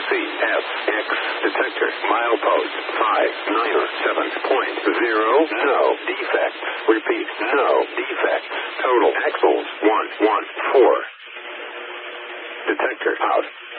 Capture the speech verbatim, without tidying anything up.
C S X detector milepost five nine seven point zero. No defects. Repeat, no defects. Total axles one one four. Detector out.